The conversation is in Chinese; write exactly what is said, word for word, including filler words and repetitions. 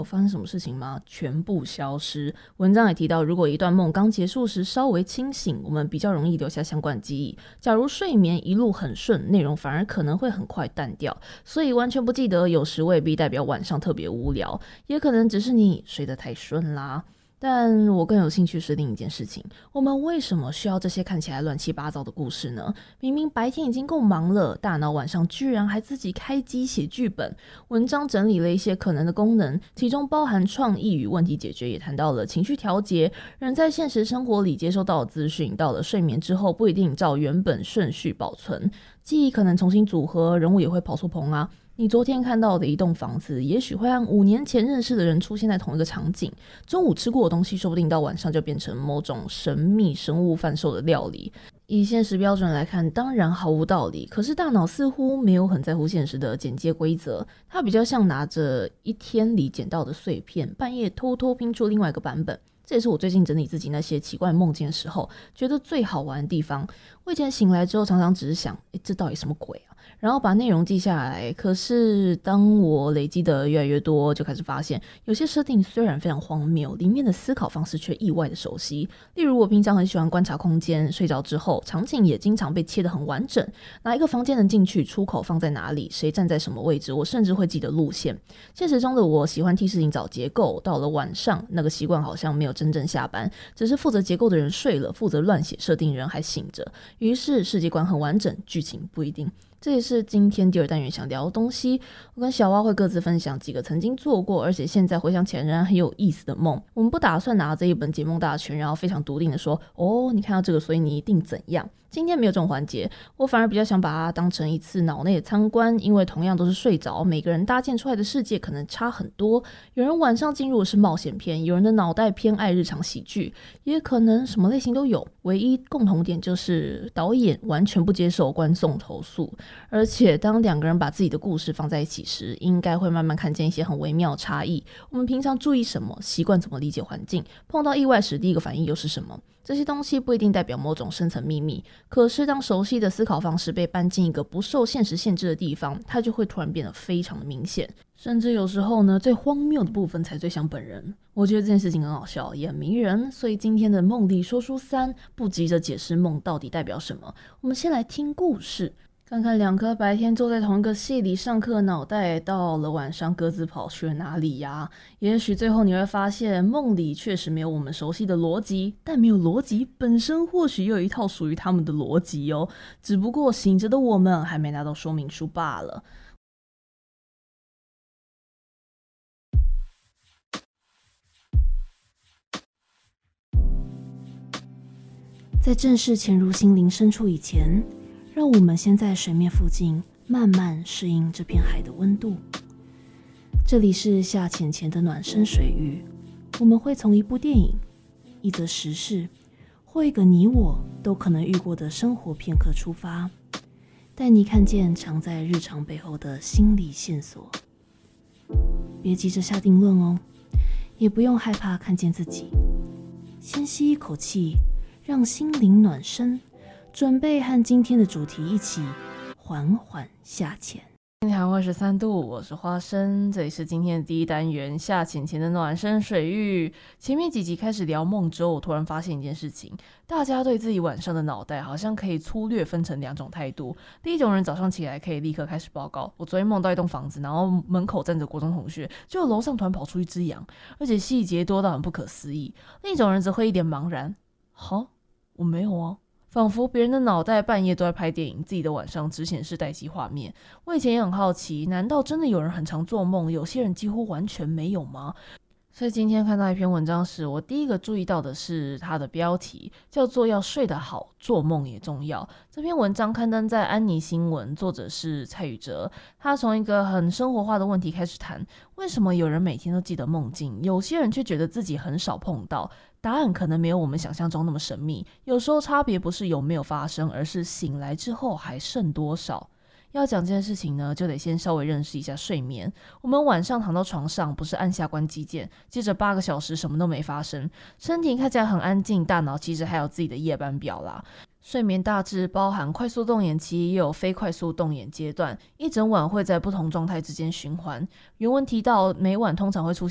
有发生什么事情吗？全部消失。文章也提到，如果一段梦刚结束时稍微清醒，我们比较容易留下相关记忆。假如睡眠一路很顺，内容反而可能会很快淡掉。所以完全不记得，有时未必代表晚上特别无聊，也可能只是你睡得太顺啦。但我更有兴趣是另一件事情，我们为什么需要这些看起来乱七八糟的故事呢？明明白天已经够忙了，大脑晚上居然还自己开机写剧本。文章整理了一些可能的功能，其中包含创意与问题解决，也谈到了情绪调节。人在现实生活里接收到的资讯，到了睡眠之后不一定照原本顺序保存，记忆可能重新组合，人物也会跑错棚啊。你昨天看到的一栋房子，也许会和五年前认识的人出现在同一个场景。中午吃过的东西，说不定到晚上就变成某种神秘生物贩售的料理。以现实标准来看，当然毫无道理。可是大脑似乎没有很在乎现实的剪接规则，它比较像拿着一天里捡到的碎片，半夜偷偷拼出另外一个版本。这也是我最近整理自己那些奇怪梦境的时候，觉得最好玩的地方。我以前醒来之后，常常只是想，诶，这到底什么鬼啊？然后把内容记下来。可是当我累积的越来越多，就开始发现，有些设定虽然非常荒谬，里面的思考方式却意外的熟悉。例如我平常很喜欢观察空间，睡着之后场景也经常被切得很完整，哪一个房间能进去，出口放在哪里，谁站在什么位置，我甚至会记得路线。现实中的我喜欢替事情找结构，到了晚上那个习惯好像没有真正下班，只是负责结构的人睡了，负责乱写设定人还醒着，于是世界观很完整，剧情不一定。这也是今天第二单元想聊的东西。我跟小蛙会各自分享几个曾经做过，而且现在回想起来仍然很有意思的梦。我们不打算拿这一本解梦大全，然后非常笃定的说，哦，你看到这个，所以你一定怎样。今天没有这种环节，我反而比较想把它当成一次脑内的参观，因为同样都是睡着，每个人搭建出来的世界可能差很多。有人晚上进入的是冒险片，有人的脑袋偏爱日常喜剧，也可能什么类型都有。唯一共同点就是导演完全不接受观众投诉，而且当两个人把自己的故事放在一起时，应该会慢慢看见一些很微妙的差异。我们平常注意什么，习惯怎么理解环境，碰到意外时第一个反应又是什么？这些东西不一定代表某种深层秘密，可是当熟悉的思考方式被搬进一个不受现实限制的地方，它就会突然变得非常的明显。甚至有时候呢，最荒谬的部分才最像本人。我觉得这件事情很好笑，也很迷人。所以今天的梦力说书三，不急着解释梦到底代表什么，我们先来听故事。看看两颗白天坐在同一个系里上课的脑袋，到了晚上各自跑去了哪里呀？也许最后你会发现，梦里确实没有我们熟悉的逻辑，但没有逻辑本身或许又有一套属于他们的逻辑哦，只不过醒着的我们还没拿到说明书罢了。在正式潜入心灵深处以前，让我们先在水面附近慢慢适应这片海的温度。这里是下潜前的暖身水域，我们会从一部电影、一则时事或一个你我都可能遇过的生活片刻出发，带你看见藏在日常背后的心理线索。别急着下定论哦，也不用害怕看见自己。先吸一口气，让心灵暖身，准备和今天的主题一起缓缓下潜。今天二十三度，我是花生，这里是今天的第一单元下潜前的暖身水域。前面几集开始聊梦之后，我突然发现一件事情，大家对自己晚上的脑袋好像可以粗略分成两种态度。第一种人早上起来可以立刻开始报告，我昨天梦到一栋房子，然后门口站着国中同学，就楼上突然跑出一只羊，而且细节多到很不可思议。另一种人则会一脸茫然，哈，我没有啊，仿佛别人的脑袋半夜都在拍电影，自己的晚上只显示待机画面。我以前也很好奇，难道真的有人很常做梦，有些人几乎完全没有吗？所以今天看到一篇文章时，我第一个注意到的是它的标题，叫做要睡得好，做梦也重要。这篇文章刊登在安妮新闻，作者是蔡宇哲。他从一个很生活化的问题开始谈，为什么有人每天都记得梦境，有些人却觉得自己很少碰到？答案可能没有我们想象中那么神秘，有时候差别不是有没有发生，而是醒来之后还剩多少。要讲这件事情呢，就得先稍微认识一下睡眠。我们晚上躺到床上，不是按下关机键，接着八个小时什么都没发生，身体看起来很安静，大脑其实还有自己的夜班表啦。睡眠大致包含快速动眼期，也有非快速动眼阶段，一整晚会在不同状态之间循环。原文提到，每晚通常会出现